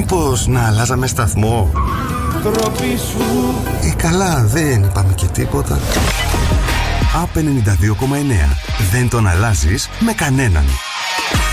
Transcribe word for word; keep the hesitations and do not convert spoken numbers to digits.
Μήπως να αλλάζαμε σταθμό? Τροπή σου. Ε, καλά, δεν είπαμε και τίποτα. Απ' ενενήντα δύο κόμμα εννέα. Δεν τον αλλάζεις με κανέναν.